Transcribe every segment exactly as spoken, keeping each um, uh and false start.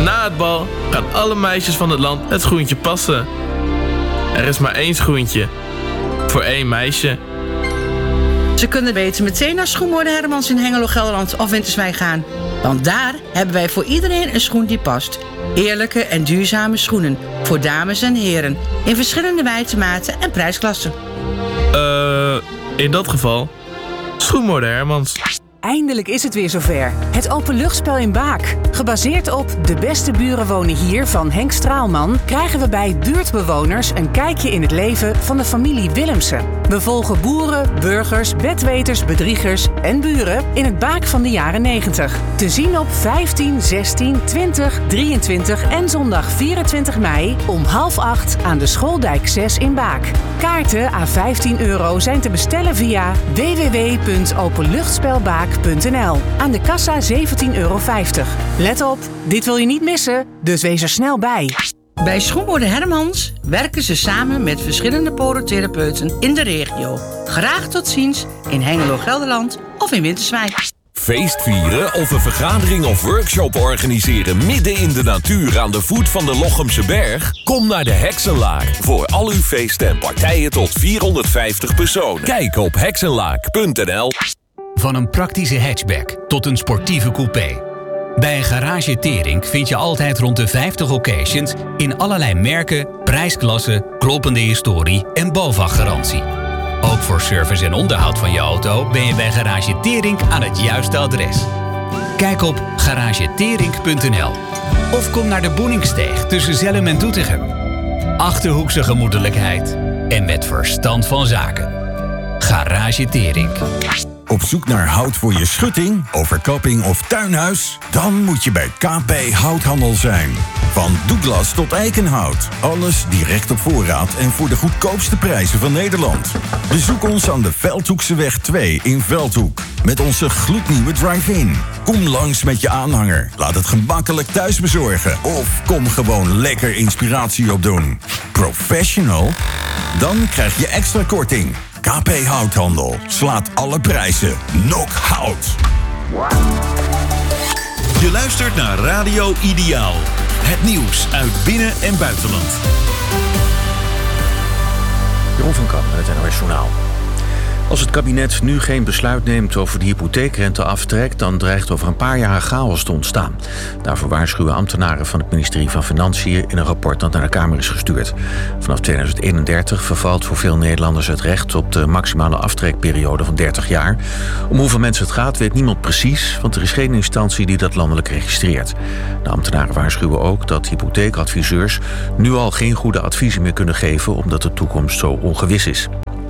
Na het bal gaan alle meisjes van het land het schoentje passen. Er is maar één schoentje. Voor één meisje. Ze kunnen beter meteen naar Schoenmoorden Hermans in Hengelo, Gelderland of Winterswijk gaan. Want daar hebben wij voor iedereen een schoen die past. Eerlijke en duurzame schoenen. Voor dames en heren. In verschillende wijte en prijsklassen. Eh, uh, in dat geval... Schoenmoorden Hermans. Eindelijk is het weer zover. Het openluchtspel in Baak. Gebaseerd op De Beste Buren Wonen Hier van Henk Straalman... krijgen we bij buurtbewoners een kijkje in het leven van de familie Willemsen. We volgen boeren, burgers, bedweters, bedriegers en buren... in het Baak van de jaren negentig. Te zien op vijftien, zestien, twintig, drieëntwintig en zondag vierentwintig mei... om half acht aan de Schooldijk zes in Baak. Kaarten à vijftien euro zijn te bestellen via w w w punt openluchtspelbaak punt n l. Aan de kassa zeventien euro vijftig. Let op, dit wil je niet missen, dus wees er snel bij. Bij Schoenmoorden Hermans werken ze samen met verschillende podotherapeuten in de regio. Graag tot ziens in Hengelo, Gelderland of in Winterswijk. Feest vieren of een vergadering of workshop organiseren midden in de natuur aan de voet van de Lochemse Berg? Kom naar de Heksenlaak voor al uw feesten en partijen tot vierhonderdvijftig personen. Kijk op heksenlaak punt n l. Van een praktische hatchback tot een sportieve coupé. Bij een garage Teringk vind je altijd rond de vijftig occasions in allerlei merken, prijsklassen, kloppende historie en BOVAG-garantie. Ook voor service en onderhoud van je auto ben je bij Garage Teringk aan het juiste adres. Kijk op garage teringk punt n l of kom naar de Boeningsteeg tussen Zellum en Doetinchem. Achterhoekse gemoedelijkheid en met verstand van zaken. Garage Teringk. Op zoek naar hout voor je schutting, overkapping of tuinhuis? Dan moet je bij K P Houthandel zijn. Van douglas tot eikenhout. Alles direct op voorraad en voor de goedkoopste prijzen van Nederland. Bezoek ons aan de Veldhoekseweg twee in Veldhoek. Met onze gloednieuwe drive-in. Kom langs met je aanhanger. Laat het gemakkelijk thuis bezorgen. Of kom gewoon lekker inspiratie opdoen. Professional? Dan krijg je extra korting. K P Houthandel slaat alle prijzen. Knock-out. Je luistert naar Radio Ideaal. Het nieuws uit binnen- en buitenland. Jeroen van Kamp met het N O S Journaal. Als het kabinet nu geen besluit neemt over de hypotheekrenteaftrek, dan dreigt over een paar jaar chaos te ontstaan. Daarvoor waarschuwen ambtenaren van het ministerie van Financiën in een rapport dat naar de Kamer is gestuurd. Vanaf tweeduizend eenendertig vervalt voor veel Nederlanders het recht op de maximale aftrekperiode van dertig jaar. Om hoeveel mensen het gaat weet niemand precies, want er is geen instantie die dat landelijk registreert. De ambtenaren waarschuwen ook dat hypotheekadviseurs nu al geen goede adviezen meer kunnen geven omdat de toekomst zo ongewis is.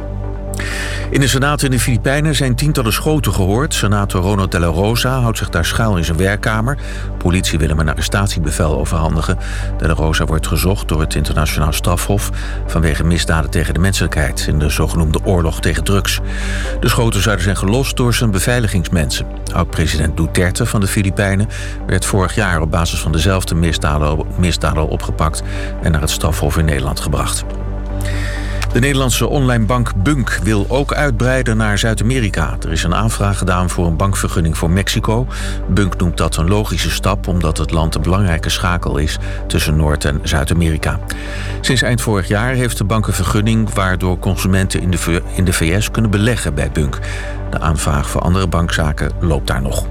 In de Senaat in de Filipijnen zijn tientallen schoten gehoord. Senator Ronald de la Rosa houdt zich daar schuil in zijn werkkamer. Politie wil hem een arrestatiebevel overhandigen. De la Rosa wordt gezocht door het Internationaal Strafhof vanwege misdaden tegen de menselijkheid in de zogenoemde oorlog tegen drugs. De schoten zouden zijn gelost door zijn beveiligingsmensen. Oud-president Duterte van de Filipijnen werd vorig jaar op basis van dezelfde misdaden, misdaden opgepakt en naar het strafhof in Nederland gebracht. De Nederlandse online bank Bunk wil ook uitbreiden naar Zuid-Amerika. Er is een aanvraag gedaan voor een bankvergunning voor Mexico. Bunk noemt dat een logische stap omdat het land een belangrijke schakel is tussen Noord- en Zuid-Amerika. Sinds eind vorig jaar heeft de bank een vergunning waardoor consumenten in de, in de V S kunnen beleggen bij Bunk. De aanvraag voor andere bankzaken loopt daar nog.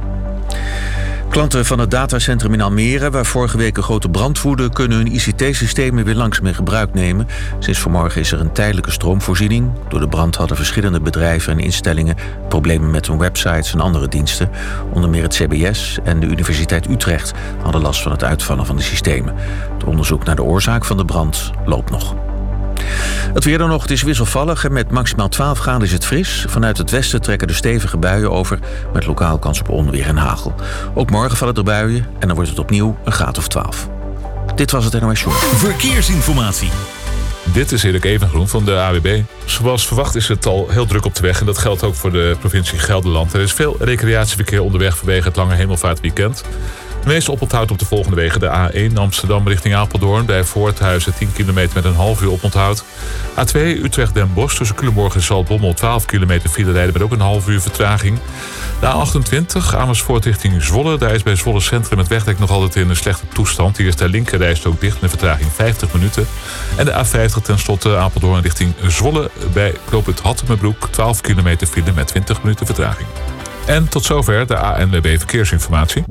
Klanten van het datacentrum in Almere, waar vorige week een grote brand woedde, kunnen hun I C T-systemen weer langzaam in gebruik nemen. Sinds vanmorgen is er een tijdelijke stroomvoorziening. Door de brand hadden verschillende bedrijven en instellingen problemen met hun websites en andere diensten. Onder meer het C B S en de Universiteit Utrecht hadden last van het uitvallen van de systemen. Het onderzoek naar de oorzaak van de brand loopt nog. Het weer dan nog, het is wisselvallig en met maximaal twaalf graden is het fris. Vanuit het westen trekken de stevige buien over met lokaal kans op onweer en hagel. Ook morgen vallen er buien en dan wordt het opnieuw een graad of twaalf. Dit was het N O S Journaal. Verkeersinformatie. Dit is Erik Evengroen van de A W B. Zoals verwacht is het al heel druk op de weg en dat geldt ook voor de provincie Gelderland. Er is veel recreatieverkeer onderweg vanwege het lange hemelvaartweekend. De meeste oponthoud op de volgende wegen. De A één Amsterdam richting Apeldoorn bij Voorthuizen tien kilometer met een half uur oponthoud. A twee Utrecht Den Bosch tussen Culemborg en Zaltbommel twaalf kilometer file rijden met ook een half uur vertraging. De A achtentwintig, Amersfoort richting Zwolle. Daar is bij Zwolle Centrum het wegdek nog altijd in een slechte toestand. Hier is de linkerrijstrook dicht met vertraging vijftig minuten. En de A vijftig tenslotte Apeldoorn richting Zwolle. Bij knooppunt Hattemerbroek twaalf kilometer file met twintig minuten vertraging. En tot zover de A N W B Verkeersinformatie.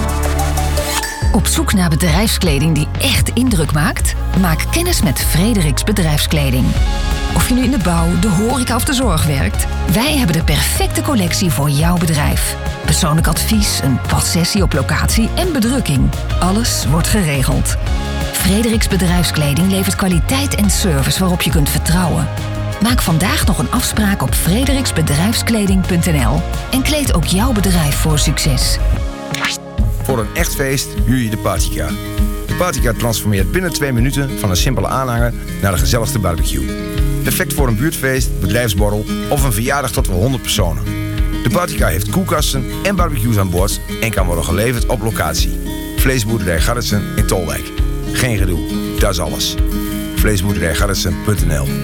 Op zoek naar bedrijfskleding die echt indruk maakt? Maak kennis met Frederiks Bedrijfskleding. Of je nu in de bouw, de horeca of de zorg werkt, wij hebben de perfecte collectie voor jouw bedrijf. Persoonlijk advies, een passessie op locatie en bedrukking. Alles wordt geregeld. Frederiks Bedrijfskleding levert kwaliteit en service waarop je kunt vertrouwen. Maak vandaag nog een afspraak op frederiksbedrijfskleding punt n l en kleed ook jouw bedrijf voor succes. Voor een echt feest huur je de Partycar. De Partycar transformeert binnen twee minuten van een simpele aanhanger naar de gezelligste barbecue. Perfect voor een buurtfeest, bedrijfsborrel of een verjaardag tot wel honderd personen. De Partycar heeft koelkasten en barbecues aan boord en kan worden geleverd op locatie. Vleesboerderij Garretsen in Tolwijk. Geen gedoe, dat is alles. vleesboerderij garretsen punt n l.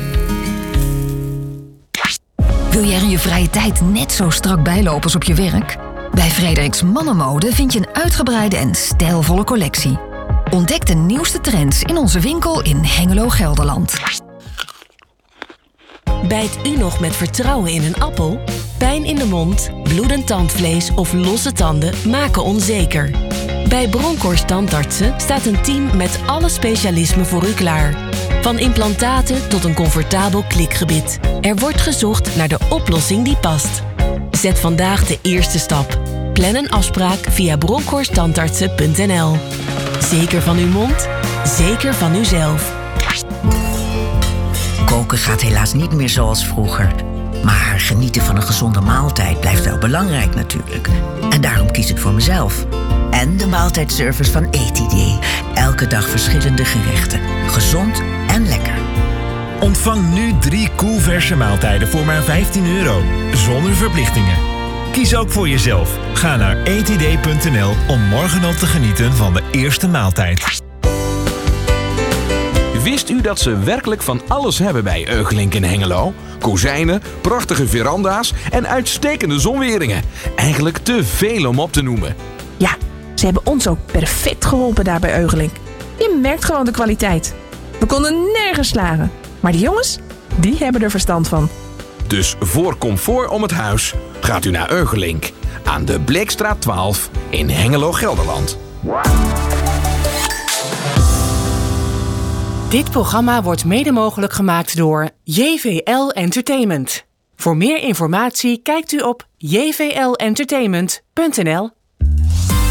Wil jij er in je vrije tijd net zo strak bijlopen als op je werk? Bij Frederiks Mannenmode vind je een uitgebreide en stijlvolle collectie. Ontdek de nieuwste trends in onze winkel in Hengelo, Gelderland. Bijt u nog met vertrouwen in een appel? Pijn in de mond, bloedend tandvlees of losse tanden maken onzeker. Bij Bronkhorst Tandartsen staat een team met alle specialismen voor u klaar. Van implantaten tot een comfortabel klikgebit. Er wordt gezocht naar de oplossing die past. Zet vandaag de eerste stap. Plan een afspraak via bronkhorst tandartsen punt n l. Zeker van uw mond, zeker van uzelf. Koken gaat helaas niet meer zoals vroeger. Maar genieten van een gezonde maaltijd blijft wel belangrijk natuurlijk. En daarom kies ik voor mezelf. En de maaltijdservice van E T D. Elke dag verschillende gerechten. Gezond en lekker. Ontvang nu drie koelverse maaltijden voor maar vijftien euro. Zonder verplichtingen. Kies ook voor jezelf. Ga naar e t d punt n l om morgen al te genieten van de eerste maaltijd. Wist u dat ze werkelijk van alles hebben bij Eugelink in Hengelo? Kozijnen, prachtige veranda's en uitstekende zonweringen. Eigenlijk te veel om op te noemen. Ja, ze hebben ons ook perfect geholpen daar bij Eugelink. Je merkt gewoon de kwaliteit. We konden nergens slagen. Maar die jongens, die hebben er verstand van. Dus voor comfort om het huis gaat u naar Eugelink. Aan de Bleekstraat twaalf in Hengelo, Gelderland. Dit programma wordt mede mogelijk gemaakt door J V L Entertainment. Voor meer informatie kijkt u op j v l entertainment punt n l.